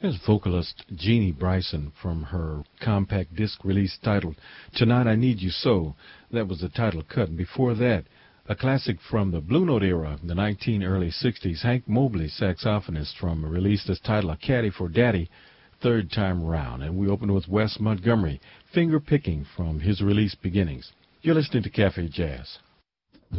Here's vocalist Jeannie Bryson from her compact disc release titled Tonight I Need You So. That was the title cut. And before that, a classic from the Blue Note era, the early 60s, Hank Mobley, saxophonist, from a release that's titled A Caddy for Daddy, Third Time Round. And we opened with Wes Montgomery, Finger Picking, from his release Beginnings. You're listening to Cafe Jazz.